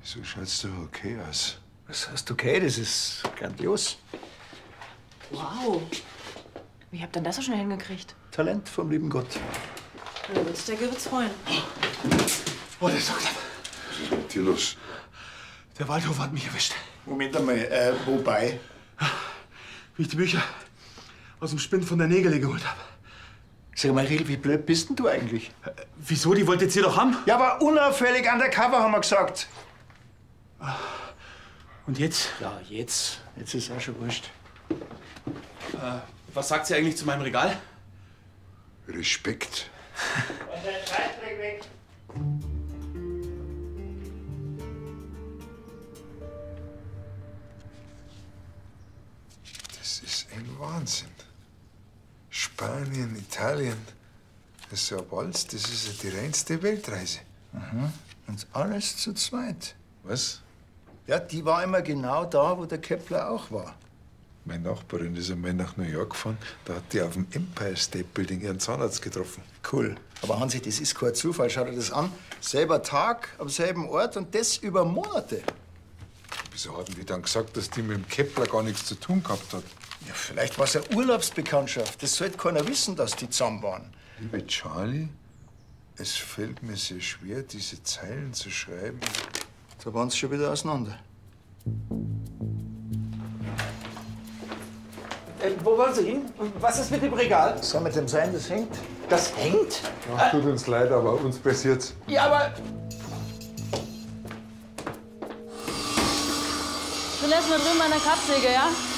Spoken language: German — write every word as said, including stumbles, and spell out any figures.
So schaut's doch okay aus. Was heißt okay? Das ist grandios. Wow. Wie habt ihr das so schnell hingekriegt? Talent vom lieben Gott. Der Wirdstecke wird's freuen. Oh, das ist doch knapp. Was ist mit dir los? Der Waldhof hat mich erwischt. Moment einmal, äh, wobei? Wie ich die Bücher aus dem Spind von der Nägele geholt habe. Sag mal, Riel, wie blöd bist denn du eigentlich? Äh, wieso? Die wollt jetzt ihr doch haben? Ja, aber unauffällig undercover, haben wir gesagt. Und jetzt? Ja, jetzt. Jetzt ist auch schon wurscht. Äh, was sagt sie eigentlich zu meinem Regal? Respekt. Das ist ein Wahnsinn. Spanien, Italien, das ist so ein Walz, das ist ja die reinste Weltreise. Mhm. Und alles zu zweit. Was? Ja, die war immer genau da, wo der Kepler auch war. Meine Nachbarin ist einmal nach New York gefahren, da hat die auf dem Empire State Building ihren Zahnarzt getroffen. Cool. Aber Hansi, das ist kein Zufall. Schau dir das an. Selber Tag, am selben Ort und das über Monate. Wieso hatten die dann gesagt, dass die mit dem Kepler gar nichts zu tun gehabt hat? Ja, vielleicht war es eine Urlaubsbekanntschaft. Das sollte keiner wissen, dass die zusammen waren. Liebe Charlie, es fällt mir sehr schwer, diese Zeilen zu schreiben. Da waren sie schon wieder auseinander. Äh, wo wollen Sie hin? Was ist mit dem Regal? Was soll mit dem sein, das hängt? Das hängt? Ach, tut uns leid, aber uns passiert's. Ja, aber... Ich bin erst mal drüben an der Kappsäge, ja?